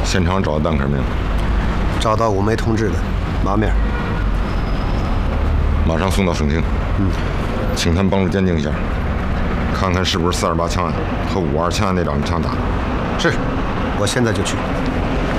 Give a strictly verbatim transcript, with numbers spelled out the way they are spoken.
现场找到弹壳没有？ 找到五枚铜制的，麻面。 马上送到省厅。 嗯， 请他们帮助鉴定一下，看看是不是四二八枪案和五二枪案那两支枪打的。 是，我现在就去。